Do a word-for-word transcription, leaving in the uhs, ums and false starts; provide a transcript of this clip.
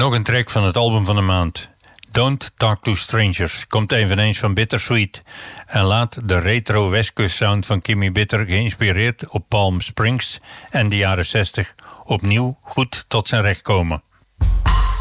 Nog een track van het album van de maand. Don't Talk to Strangers komt eveneens van Bittersweet en laat de retro Westkust sound van Kimmy Bitter, geïnspireerd op Palm Springs en de jaren zestig, opnieuw goed tot zijn recht komen.